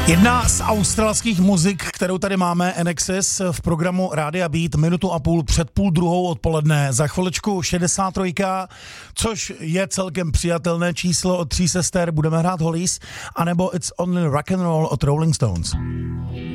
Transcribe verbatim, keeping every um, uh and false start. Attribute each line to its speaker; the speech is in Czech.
Speaker 1: Jedna z australských muzik, kterou tady máme, Enexis, v programu Rádia Beat, minutu a půl před půl druhou odpoledne. Za chviličku šedesát tři, což je celkem přijatelné číslo od tří sester. Budeme hrát Hollies, anebo It's Only Rock and Roll od Rolling Stones.